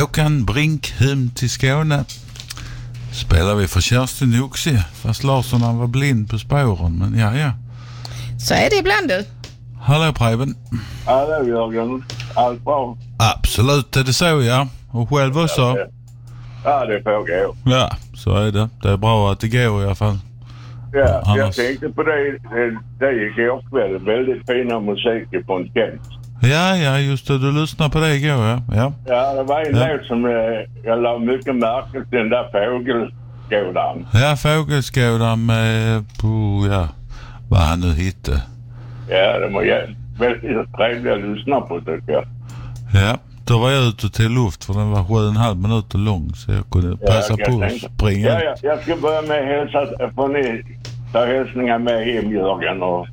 Håkan Brink hem till Skåne. Spelar vi för Kerstin Oxie. Fast Larsson han var blind på spåren. Men ja. Så är det ibland du. Hallå Preben. Hallå Jörgen. Allt bra? Absolut är det så, ja. Och själv också? Ja, det får gå. Ja, så är det. Det är bra att det går i alla fall. Ja, Annars... jag tänkte på det igår kväll. Väldigt fina musik på en tjänst. Ja, just det. Du lyssnar på det igår, ja. Ja, det var en låt som jag la mycket märke till, den där fågelskådaren. Ja, fågelskådaren med vad han nu hittade. Ja, det var väldigt trevligt att lyssna på, tycker jag. Ja, då var jag ute till luft för den var 7,5 minuter lång så jag kunde passa på att springa. Ja, jag ska börja med att hälsa. Får ni ta hälsningar med hem, Jörgen och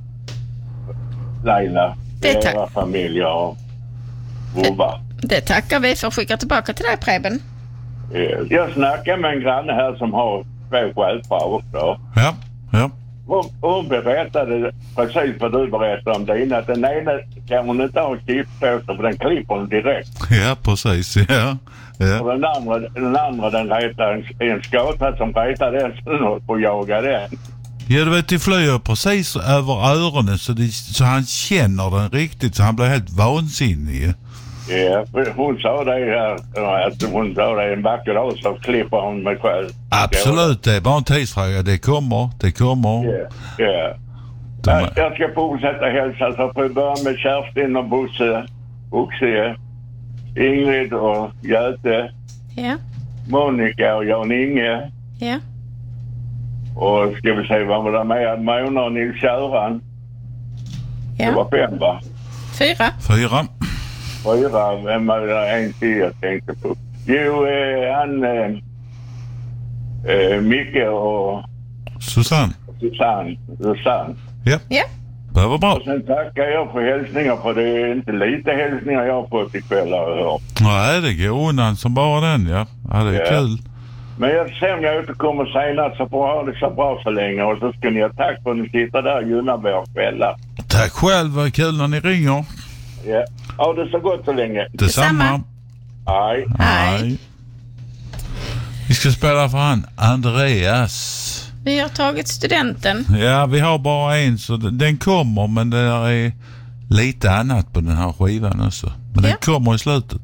Laila. Era familjer och Bobba. Det tackar vi för att skicka tillbaka till dig, Preben. Jag snackar med en granne här som har 2 skälpar också. Ja. Hon berättade precis vad du berättade om dina. Att den ena kan hon inte ha klipp på sig för den klipper hon direkt. Ja, precis. Ja. Och den andra den retar en skata som retar den och jagar den. Ja, du vet, det flyger precis över öronen så han känner den riktigt så han blir helt vansinnig. Ja, hon sa det här att hon sa det en vacker dag så klipper hon mig själv. Absolut, det är bara en tidsfråga. Det kommer. Ja. Jag ska fortsätta hälsa så får jag börja med Kerstin och Bosse, Oxie, Ingrid och Göte, Monica och Jan-Inge. Ja. Och ska vi se vad var det med? Mona och Nils-Göran. Ja. Det var 5, va? 4. 4, vem var det en till jag tänkte på? Jo, Micke och Susanne. Ja. Det var bra. Och sen tackar jag för hälsningar, för det är inte lite hälsningar jag har fått ikväll, har jag hört. Nej, det går undan som bara den, ja. Ja, det är kul. Men jag ser om jag återkommer senare så får jag ha det så bra så länge. Och så ska ni ha tack för att ni sitter där och gynnar våra kvällar. Tack själv, vad kul när ni ringer. Ja, ha det så gott så länge. Detsamma. Hej. Vi ska spela för han Andreas. Vi har tagit studenten. Ja, vi har bara en så den kommer, men det är lite annat på den här skivan också. Men den kommer i slutet.